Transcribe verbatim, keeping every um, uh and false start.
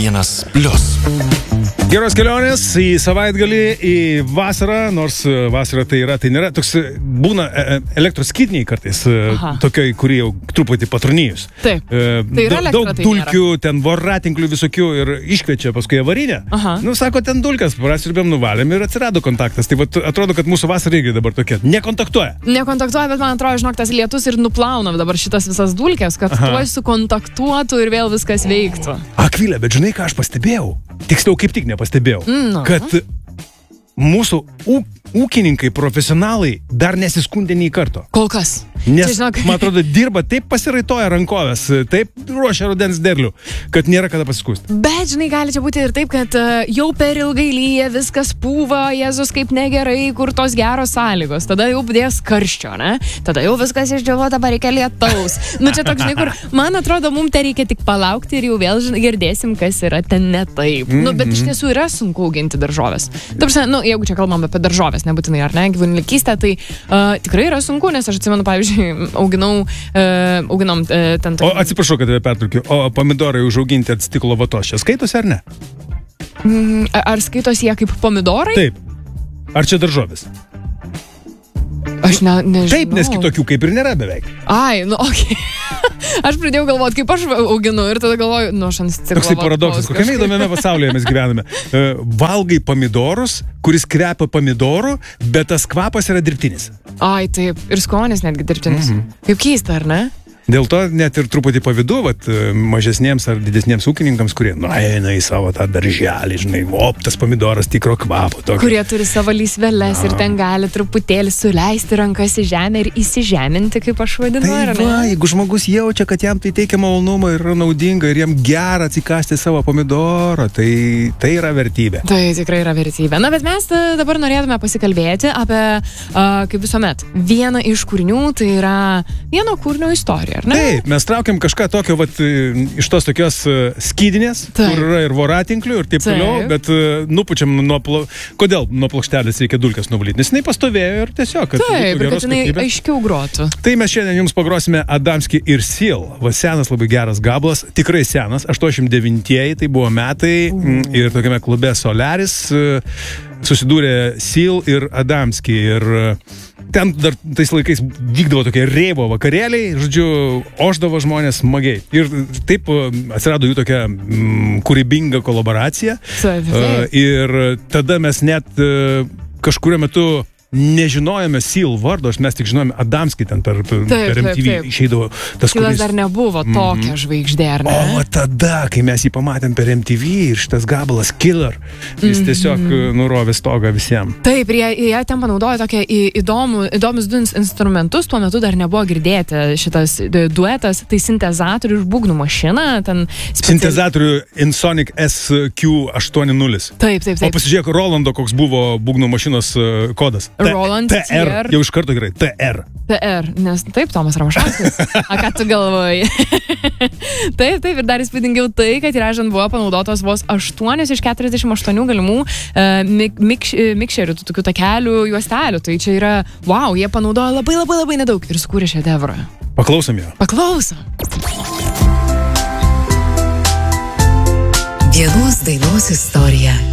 vienas plius. Geros kelionės į savaitgalį, į vasarą, nors vasara tai yra, tai nėra, toks būna elektros skydiniai kartais, Aha. tokioj, kurie jau truputį patronijus. Taip, tai yra elektra, daug tai dulkių, nėra. ten voratinklių visokių ir iškviečia paskui avarinę. Aha. Nu, sako, ten dulkas, prasirbėm, nuvalėm ir atsirado kontaktas. Tai vat, atrodo, kad mūsų vasara irgi dabar tokia, nekontaktuoja. Nekontaktuoja, bet man atrodo, žinok, tas lietus ir nuplauna dabar šitas visas dulkės, kad Aha. tuoj sukontaktuotų ir vėl viskas veiktų. Akvilė, bet žinai, ką aš pastebėjau? Tiksliau, kaip tik nepastebėjau. No. Kad mūsų ū, ūkininkai, profesionalai dar nesiskundė nei karto. Kol kas. Nes, Čia, žinok, man atrodo, dirba taip pasiraitoja rankovės, taip ruošia rudens derlių, kad nėra kada pasiskūsti. Bet, žinai, gali čia būti ir taip, kad uh, jau per ilgai lyja, viskas pūva, Jėzus kaip negerai, kur tos geros sąlygos. Tada jau dės karščio, ne? Tada jau viskas išdžiavo, dabar reikia lietaus. Nu, čia toks, žinai, kur, man atrodo, mums te reikia tik palaukti ir jau vėl žinai, girdėsim, kas yra ten ne taip. Mm-hmm. Nu, bet iš tiesų yra sunku auginti daržovės. Dabar, nu, jeigu čia kalbam apie daržovės, nebūtinai, ar ne, gyvūnininkystę, tai uh, tikrai yra sunku, nes aš atsimenu, pavyzdžiui, auginau, uh, auginom uh, ten tokį... O atsiprašau, kad tave pertraukiu, o pomidorai užauginti ant stiklo vatos, čia skaitosi ar ne? Mm, ar skaitosi jie kaip pomidorai? Taip. Ar čia daržovės? Aš ne, nežinau. Taip, nes kitokių kaip ir nėra beveik. Ai, nu, okei. Okay. Aš pradėjau galvoti, kaip aš auginu ir tada galvoju, nu, aš ant stiklo vatos. Toksai paradoksas, kokiame įdomiame pasaulyje mes gyvename. Valgai pomidorus, kuris kvepia pomidorų, bet tas kvapas yra dirbtinis. Ai, taip. Ir skonis netgi dirbtinis. Mm-hmm. Kaip keista, ar ne? Dėl to net ir truputį pavydu, vat, mažesniems ar didesniems ūkininkams, kurie nueina į savo tą darželį, žinai, op, tas pomidoras tikro kvapo. Tokio. Kurie turi savo lysveles no. ir ten gali truputėlį suleisti rankas į žemę ir įsižeminti, kaip aš vadinu. Tai va, jeigu žmogus jaučia, kad jam tai teikia malonumą ir yra naudinga ir jam gera atsikasti savo pomidorą, tai tai yra vertybė. Tai tikrai yra vertybė. Na, bet mes dabar norėtume pasikalbėti apie, uh, kaip visuomet, vieną iš kūrinių, tai yra vieno kūrinio istorija. Taip, mes traukiam kažką tokio, vat, iš tos tokios skydinės, taip. Kur yra ir voratinklių ir taip, taip. Toliau, bet nupučiam nuo, plo... kodėl nuo plokštelės reikia dulkes nuvalyti, nes jinai pastovėjo ir tiesiog, kad taip, būtų geros kad jinai kokybės. Aiškiau grotų. Tai mes šiandien jums pagrosime Adamski ir Seal, va senas labai geras gabalas, tikrai senas, aštuoniasdešimt devintieji tai buvo metai mm. ir tokiame klube Solaris susidūrė Seal ir Adamski ir ten dar tais laikais vykdavo tokie rėvo vakarėliai, žodžiu, ošdavo žmonės smagiai. Ir taip atsirado jų tokia mm, kūrybinga kolaboracija. Taip, taip. Uh, ir tada mes net uh, kažkurio metu nežinojame Seal vardo, mes tik žinojame Adamski ten per, taip, per M T V taip, taip. Išeidavo tas Sealas kuris... dar nebuvo tokia mm-hmm. žvaigždė, ar ne? O tada, kai mes jį pamatėm per M T V ir šitas gabalas Killer, jis mm-hmm. tiesiog nurovė stogą visiems. Taip, ir jie, jie ten panaudojo tokią įdomų, įdomius du instrumentus, tuo metu dar nebuvo girdėti šitas duetas, tai sintezatorių ir būgnų mašina. Ten speciali... Sintezatorių Insonic S Q aštuoni nulis. Taip, taip, taip. O pasižiūrėk, Rolando koks buvo būgnų mašinos kodas. Roland T R, jau iš karto gerai, T R. T R, nes taip, Tomas Ramašauskas. A ką tu galvoji? Taip, taip, ir dar įspūdingiau tai, kad įrašant buvo panaudotos vos aštuonios iš keturiasdešimt aštuonių galimų uh, mik, mikš, mikšerių, tų tokių takelių, juostelių. Tai čia yra, wow, jie panaudojo labai labai labai nedaug ir sukūrė šedevrą. Paklausom jo. Paklausom. Vienos dainos istorija.